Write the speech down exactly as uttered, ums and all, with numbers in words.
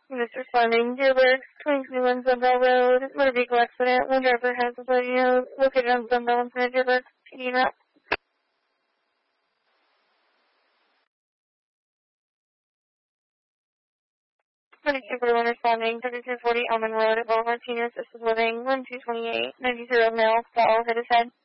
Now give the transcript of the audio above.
Mister Fleming, Dearborn, twenty-one Sunbell Road, motor vehicle accident. One driver has a bloody nose located on Sunbell and Dearborn. P D map. thirty-two forty-one responding, thirty-two forty Almond Road at Boulevard Senior Assisted Living, one two two eight, ninety-zero male, fall, hit his head.